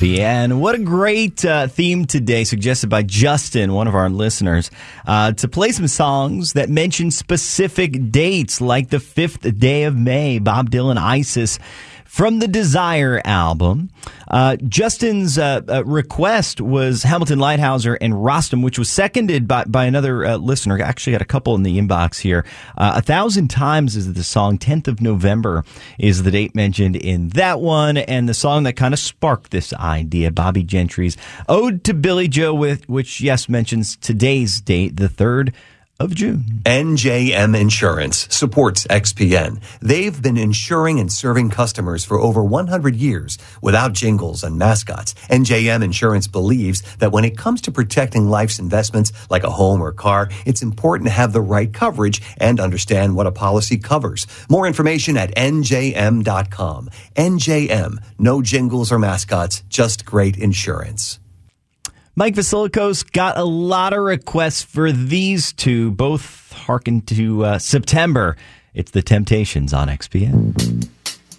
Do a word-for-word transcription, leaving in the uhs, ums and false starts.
P N. What a great uh, theme today, suggested by Justin, one of our listeners, uh, to play some songs that mention specific dates, like the fifth day of May, Bob Dylan, Isis, from the Desire album. Uh, Justin's uh, uh, request was Hamilton, Lighthouser, and Rostam, which was seconded by, by another uh, listener. I actually got a couple in the inbox here. Uh, a Thousand Times is the song. tenth of November is the date mentioned in that one. And the song that kind of sparked this idea, Bobby Gentry's Ode to Billy Joe, with, which, yes, mentions today's date, the third of June. N J M Insurance supports X P N. They've been insuring and serving customers for over one hundred years without jingles and mascots. N J M Insurance believes that when it comes to protecting life's investments like a home or car, it's important to have the right coverage and understand what a policy covers. More information at N J M dot com. N J M, no jingles or mascots, just great insurance. Mike Vasilikos got a lot of requests for these two, both hearken to uh, September. It's The Temptations on X P N.